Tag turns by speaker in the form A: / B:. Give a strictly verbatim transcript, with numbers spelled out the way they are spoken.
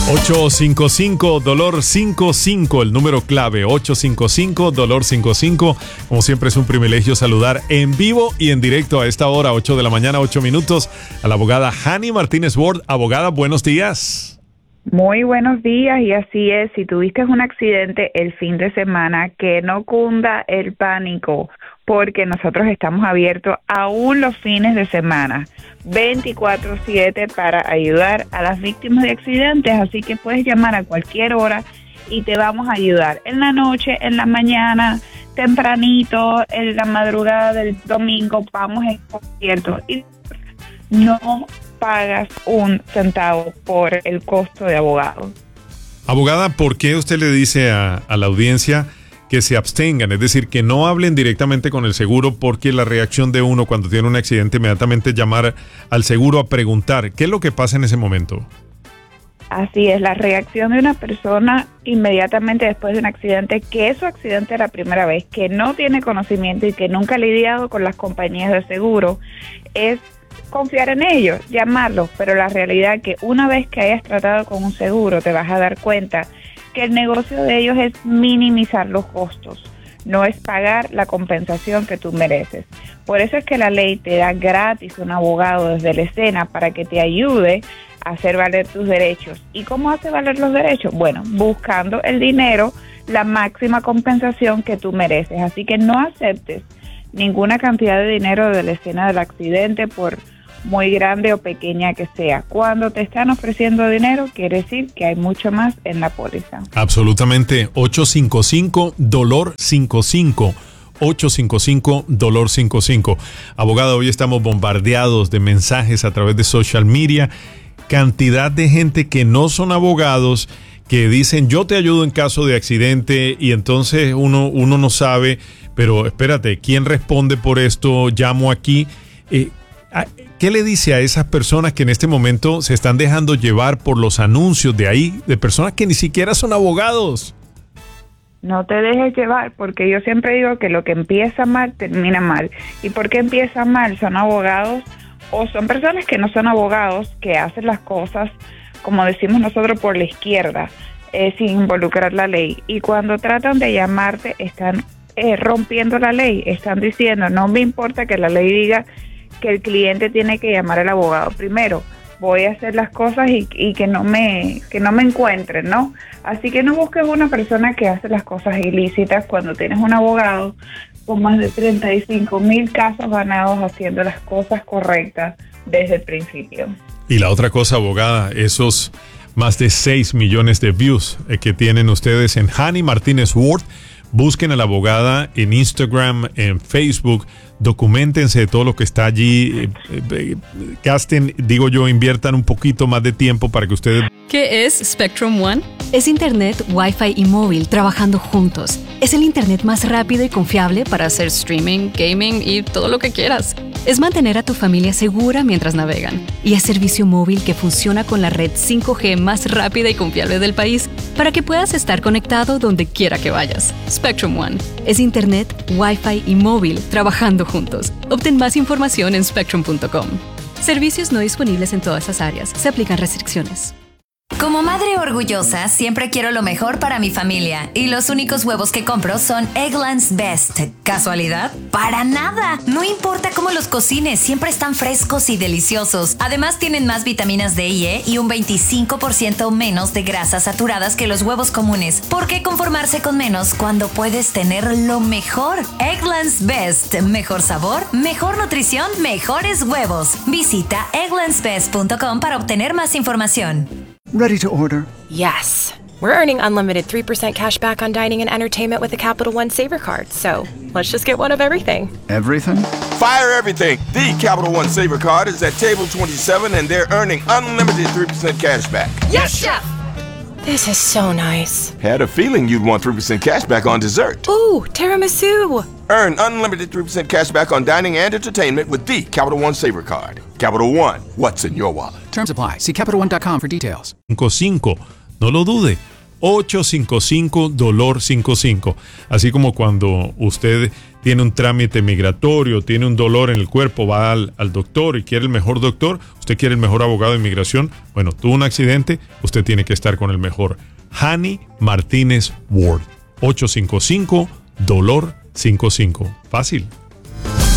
A: ocho cinco cinco dolor cincuenta y cinco, el número clave, ocho cinco cinco dolor cincuenta y cinco. Como siempre es un privilegio saludar en vivo y en directo a esta hora, ocho de la mañana, ocho minutos, a la abogada Hani Martínez Ward. Abogada, buenos días.
B: Muy buenos días, y así es, si tuviste un accidente el fin de semana, que no cunda el pánico, porque nosotros estamos abiertos aún los fines de semana, veinticuatro siete, para ayudar a las víctimas de accidentes, así que puedes llamar a cualquier hora y te vamos a ayudar, en la noche, en la mañana, tempranito, en la madrugada del domingo, vamos a estar abiertos y no pagas un centavo por el costo de abogado.
A: Abogada, ¿por qué usted le dice a, a la audiencia que se abstengan? Es decir, que no hablen directamente con el seguro, porque la reacción de uno cuando tiene un accidente, inmediatamente llamar al seguro a preguntar qué es lo que pasa en ese momento.
B: Así es, la reacción de una persona inmediatamente después de un accidente, que es su accidente la primera vez, que no tiene conocimiento y que nunca ha lidiado con las compañías de seguro, es confiar en ellos, llamarlos, pero la realidad es que una vez que hayas tratado con un seguro te vas a dar cuenta que el negocio de ellos es minimizar los costos, no es pagar la compensación que tú mereces. Por eso es que la ley te da gratis un abogado desde la escena para que te ayude a hacer valer tus derechos. ¿Y cómo hace valer los derechos? Bueno, buscando el dinero, la máxima compensación que tú mereces. Así que no aceptes ninguna cantidad de dinero de la escena del accidente, por muy grande o pequeña que sea. Cuando te están ofreciendo dinero, quiere decir que hay mucho más en la póliza.
A: Absolutamente. ocho cinco cinco dolor cincuenta y cinco. ocho cinco cinco dolor cincuenta y cinco. Abogada, hoy estamos bombardeados de mensajes a través de social media. Cantidad de gente que no son abogados, que dicen yo te ayudo en caso de accidente, y entonces uno, uno no sabe, pero espérate, ¿quién responde por esto? Llamo aquí. Eh, ¿Qué le dice a esas personas que en este momento se están dejando llevar por los anuncios de ahí, de personas que ni siquiera son abogados?
B: No te dejes llevar, porque yo siempre digo que lo que empieza mal, termina mal. ¿Y por qué empieza mal? Son abogados o son personas que no son abogados, que hacen las cosas, como decimos nosotros, por la izquierda, eh, sin involucrar la ley. Y cuando tratan de llamarte, están eh, rompiendo la ley, están diciendo, no me importa que la ley diga que el cliente tiene que llamar al abogado. Primero, voy a hacer las cosas y, y que no me que no me encuentren, ¿no? Así que no busques una persona que hace las cosas ilícitas cuando tienes un abogado con más de treinta y cinco mil casos ganados haciendo las cosas correctas desde el principio.
A: Y la otra cosa, abogada, esos más de seis millones de views eh, que tienen ustedes en Hani Martínez Ward. Busquen a la abogada en Instagram, en Facebook, documentense de todo lo que está allí, eh, eh, gasten, digo yo, inviertan un poquito más de tiempo para que ustedes...
C: ¿Qué es Spectrum One?
D: Es internet, Wi-Fi y móvil trabajando juntos. Es el internet más rápido y confiable
C: Para hacer streaming, gaming y todo lo que quieras.
D: Es mantener a tu familia segura mientras navegan. Y es servicio móvil que funciona con la red cinco G más rápida y confiable del país para que puedas estar conectado donde quiera que vayas.
C: Spectrum One.
D: Es internet, Wi-Fi y móvil trabajando juntos. Obtén más información en spectrum punto com. Servicios no disponibles en todas las áreas. Se aplican restricciones.
E: Como madre orgullosa, siempre quiero lo mejor para mi familia. Y los únicos huevos que compro son Eggland's Best. ¿Casualidad? ¡Para nada! No importa cómo los cocines, siempre están frescos y deliciosos. Además, tienen más vitaminas D y E y un veinticinco por ciento menos de grasas saturadas que los huevos comunes. ¿Por qué conformarse con menos cuando puedes tener lo mejor? Eggland's Best. Mejor sabor, mejor nutrición, mejores huevos. Visita egglands best punto com para obtener más información.
F: Ready to order?
G: Yes. We're earning unlimited three percent cash back on dining and entertainment with the Capital One Saver Card, so let's just get one of everything.
F: Everything?
H: Fire everything! The Capital One Saver Card is at table twenty-seven and they're earning unlimited three percent cash back.
G: Yes, Chef! This is so nice.
H: Had a feeling you'd want three percent cash back on dessert.
G: Ooh, tiramisu!
H: Earn unlimited three percent cash back on dining and entertainment with the Capital One Saver Card. Capital One, what's in your wallet?
F: Terms apply. See Capital One dot com for details.
A: cinco cinco, no lo dude. ocho cinco cinco, dolor cincuenta y cinco. Así como cuando usted tiene un trámite migratorio, tiene un dolor en el cuerpo, va al, al doctor y quiere el mejor doctor, usted quiere el mejor abogado de inmigración, bueno, tuvo un accidente, usted tiene que estar con el mejor. Hani Martínez Ward, ocho cinco cinco, dolor cincuenta y cinco. Fácil.